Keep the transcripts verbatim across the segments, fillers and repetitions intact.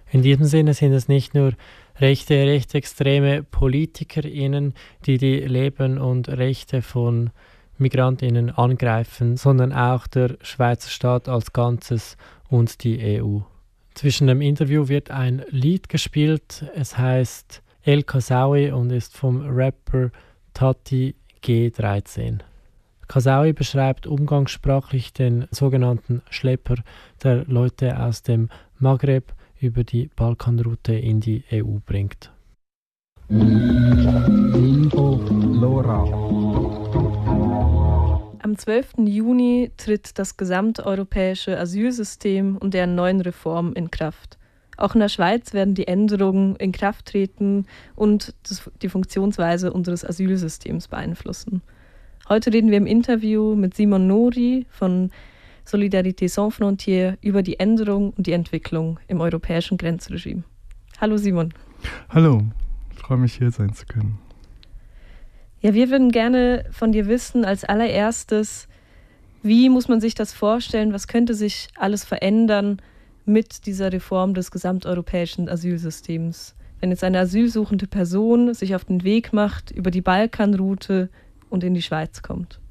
In diesem Sinne sind es nicht nur rechte, rechtsextreme PolitikerInnen, die die Leben und Rechte von MigrantInnen angreifen, sondern auch der Schweizer Staat als Ganzes und die E U. Zwischen dem Interview wird ein Lied gespielt. Es heißt El Kasaoui und ist vom Rapper Tati G dreizehn. Kasaoui beschreibt umgangssprachlich den sogenannten Schlepper, der Leute aus dem Maghreb über die Balkanroute in die E U bringt. Info Lora. Am zwölften Juni tritt das gesamteuropäische Asylsystem und deren neuen Reformen in Kraft. Auch in der Schweiz werden die Änderungen in Kraft treten und das, die Funktionsweise unseres Asylsystems beeinflussen. Heute reden wir im Interview mit Simon Nori von Solidarité Sans Frontières über die Änderung und die Entwicklung im europäischen Grenzregime. Hallo Simon. Hallo, ich freue mich hier sein zu können. Ja, wir würden gerne von dir wissen, als allererstes, wie muss man sich das vorstellen, was könnte sich alles verändern mit dieser Reform des gesamteuropäischen Asylsystems? Wenn jetzt eine asylsuchende Person sich auf den Weg macht über die Balkanroute und in die Schweiz kommt.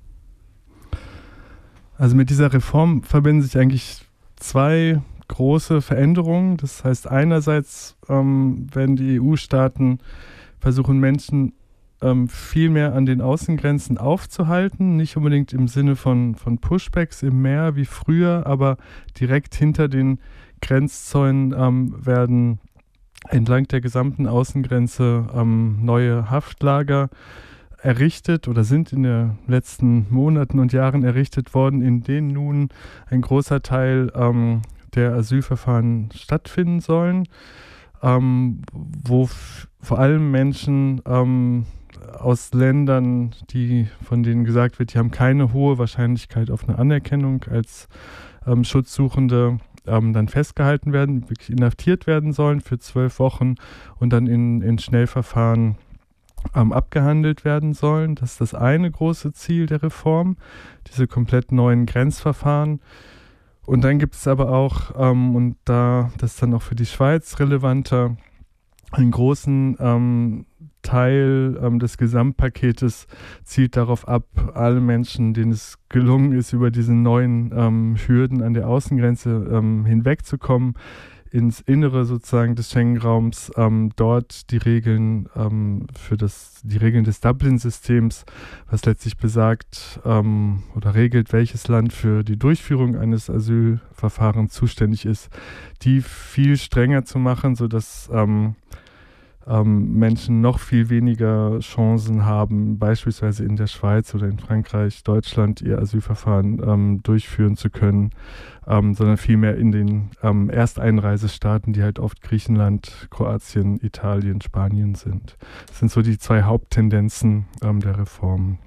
Also mit dieser Reform verbinden sich eigentlich zwei große Veränderungen. Das heißt, einerseits ähm, werden die E U-Staaten versuchen, Menschen ähm, viel mehr an den Außengrenzen aufzuhalten. Nicht unbedingt im Sinne von, von Pushbacks im Meer wie früher, aber direkt hinter den Grenzzäunen ähm, werden entlang der gesamten Außengrenze ähm, neue Haftlager errichtet oder sind in den letzten Monaten und Jahren errichtet worden, in denen nun ein großer Teil ähm, der Asylverfahren stattfinden sollen, ähm, wo f- vor allem Menschen ähm, aus Ländern, die, von denen gesagt wird, die haben keine hohe Wahrscheinlichkeit auf eine Anerkennung als ähm, Schutzsuchende, ähm, dann festgehalten werden, wirklich inhaftiert werden sollen für zwölf Wochen und dann in, in Schnellverfahren Ähm, abgehandelt werden sollen. Das ist das eine große Ziel der Reform, diese komplett neuen Grenzverfahren. Und dann gibt es aber auch, ähm, und da das ist dann auch für die Schweiz relevanter, einen großen ähm, Teil ähm, des Gesamtpaketes zielt darauf ab, alle Menschen, denen es gelungen ist, über diese neuen ähm, Hürden an der Außengrenze ähm, hinwegzukommen, ins Innere sozusagen des Schengen-Raums, ähm, dort die Regeln ähm, für das, die Regeln des Dublin-Systems, was letztlich besagt ähm, oder regelt, welches Land für die Durchführung eines Asylverfahrens zuständig ist, die viel strenger zu machen, sodass ähm, ähm, Menschen noch viel weniger Chancen haben, beispielsweise in der Schweiz oder in Frankreich, Deutschland ihr Asylverfahren ähm, durchführen zu können, ähm, sondern vielmehr in den ähm, Ersteinreisestaaten, die halt oft Griechenland, Kroatien, Italien, Spanien sind. Das sind so die zwei Haupttendenzen ähm, der Reform.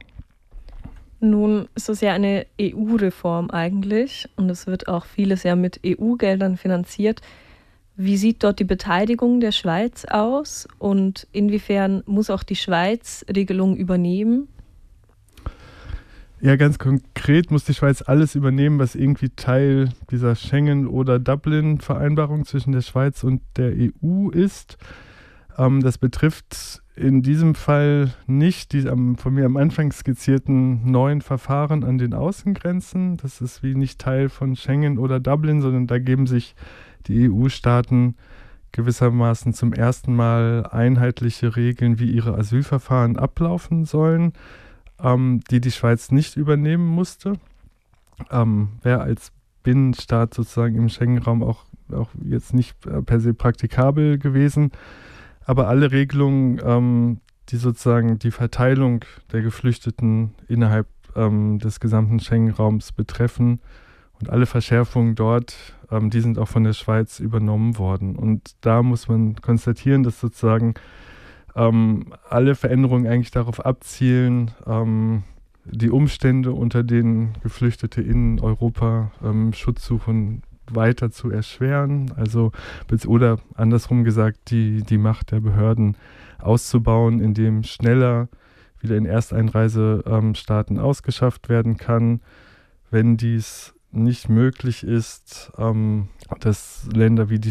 Nun ist es ja eine E U-Reform eigentlich und es wird auch vieles ja mit E U-Geldern finanziert. Wie sieht dort die Beteiligung der Schweiz aus und inwiefern muss auch die Schweiz Regelungen übernehmen? Ja, ganz konkret muss die Schweiz alles übernehmen, was irgendwie Teil dieser Schengen- oder Dublin-Vereinbarung zwischen der Schweiz und der E U ist. Ähm, das betrifft in diesem Fall nicht die am, von mir am Anfang skizzierten neuen Verfahren an den Außengrenzen. Das ist wie nicht Teil von Schengen oder Dublin, sondern da geben sich die E U-Staaten gewissermaßen zum ersten Mal einheitliche Regeln, wie ihre Asylverfahren ablaufen sollen, ähm, die die Schweiz nicht übernehmen musste. Ähm, wäre als Binnenstaat sozusagen im Schengen-Raum auch, auch jetzt nicht äh, per se praktikabel gewesen. Aber alle Regelungen, ähm, die sozusagen die Verteilung der Geflüchteten innerhalb ähm, des gesamten Schengen-Raums betreffen und alle Verschärfungen dort, ähm, die sind auch von der Schweiz übernommen worden. Und da muss man konstatieren, dass sozusagen ähm, alle Veränderungen eigentlich darauf abzielen, ähm, die Umstände, unter denen Geflüchtete in Europa ähm, Schutz suchen, weiter zu erschweren, also oder andersrum gesagt, die, die Macht der Behörden auszubauen, indem schneller wieder in Ersteinreisestaaten ähm, ausgeschafft werden kann, wenn dies nicht möglich ist, ähm, dass Länder wie die